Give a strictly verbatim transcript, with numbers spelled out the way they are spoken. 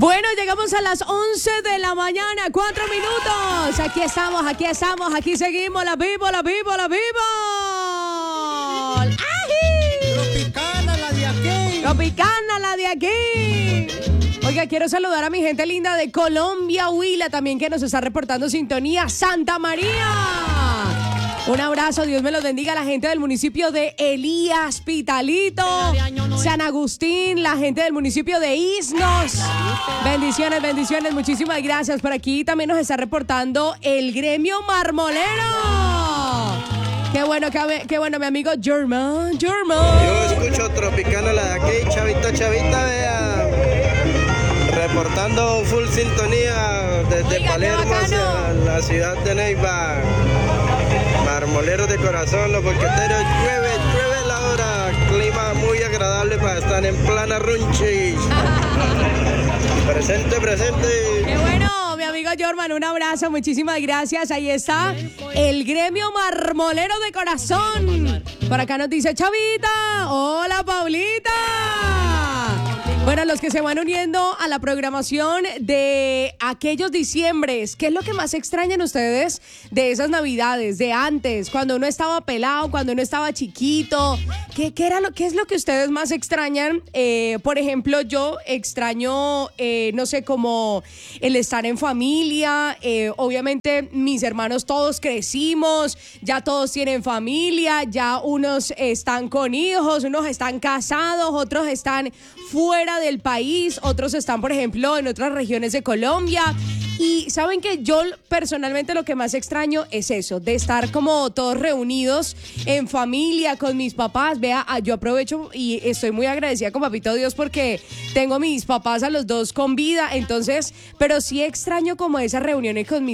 Bueno, llegamos a las once de la mañana, cuatro minutos. Aquí estamos, aquí estamos, aquí seguimos. La vivo, la vivo, la vivo. ¡Ay! Tropicana la de aquí. Tropicana la de aquí. Oiga, quiero saludar a mi gente linda de Colombia, Huila, también que nos está reportando sintonía. Santa María. Un abrazo, Dios me los bendiga a la gente del municipio de Elías, Pitalito, San Agustín, la gente del municipio de Isnos. Bendiciones, bendiciones, muchísimas gracias. Por aquí también nos está reportando el gremio marmolero. Qué bueno, qué, qué bueno, mi amigo German, German. Yo escucho Tropicana la de aquí, chavita, chavita, vea. Reportando full sintonía desde Oiga, Palermo hacia la ciudad de Neiva. Marmoleros de corazón, los boqueteros, llueve, llueve la hora, clima muy agradable para estar en plana runchis. Presente, presente. Qué bueno, mi amigo Jorman, un abrazo, muchísimas gracias. Ahí está el gremio marmolero de corazón. Por acá nos dice Chavita, hola Paulita. Bueno, los que se van uniendo a la programación de aquellos diciembres, ¿qué es lo que más extrañan ustedes de esas navidades, de antes, cuando uno estaba pelado, cuando uno estaba chiquito? ¿Qué, qué, era lo, qué es lo que ustedes más extrañan? Eh, por ejemplo, yo extraño, eh, no sé, como el estar en familia. Eh, obviamente, mis hermanos todos crecimos, ya todos tienen familia, ya unos están con hijos, unos están casados, otros están fuera del país, otros están, por ejemplo, en otras regiones de Colombia. Y saben que yo personalmente lo que más extraño es eso, de estar como todos reunidos en familia con mis papás. Vea, yo aprovecho y estoy muy agradecida con Papito Dios porque tengo mis papás a los dos con vida, entonces, pero sí extraño como esas reuniones con mis